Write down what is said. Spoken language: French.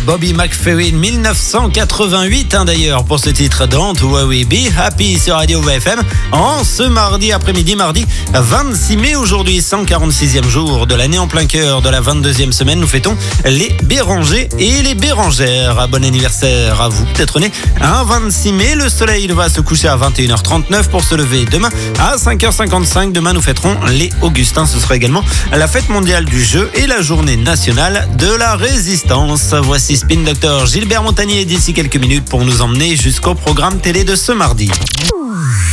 Bobby McFerrin, 1988 d'ailleurs pour ce titre Don't Worry Be Happy sur Radio VFM. En ce mardi après-midi, mardi 26 mai aujourd'hui, 146e jour de l'année en plein cœur de la 22e semaine. Nous fêtons les Bérangers et les Bérangères. Bon anniversaire à vous, peut-être né un 26 mai. Le soleil va se coucher à 21h39 pour se lever demain à 5h55. Demain nous fêterons les Augustins. Ce sera également la fête mondiale du jeu et la journée nationale de la résistance. Voici Spin Doctor Gilbert Montagnier d'ici quelques minutes pour nous emmener jusqu'au programme télé de ce mardi.